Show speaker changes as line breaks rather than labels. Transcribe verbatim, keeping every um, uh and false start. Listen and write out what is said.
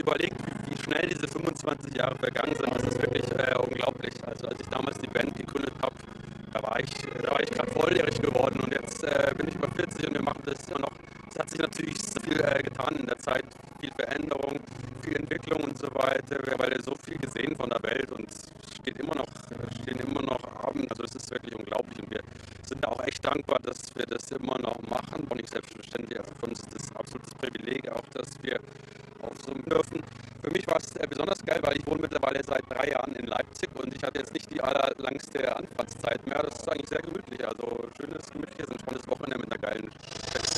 überlegt, wie, wie schnell diese fünfundzwanzig Jahre vergangen sind, das ist wirklich äh, unglaublich. Also als ich damals die Band gegründet habe, da war ich, da war ich gerade volljährig geworden und jetzt äh, bin ich über vierzig und wir machen das immer noch. Es hat sich natürlich so viel äh, getan in der Zeit, viel Veränderung, viel Entwicklung und so weiter, weil wir so viel gesehen von der Welt und es steht immer noch, stehen immer noch Abend, also das ist wirklich unglaublich und wir sind da auch echt dankbar, dass wir das immer noch machen und nicht selbstverständlich. Also für uns ist das ein absolutes Privileg auch, dass wir aufsummen dürfen. Für mich war es äh, besonders geil, weil ich wohne mittlerweile seit drei Jahren in Leipzig und ich hatte jetzt nicht die allerlangste Anfahrtszeit mehr. Das ist eigentlich sehr gemütlich, also schönes, gemütliches, entspanntes Wochenende mit einer geilen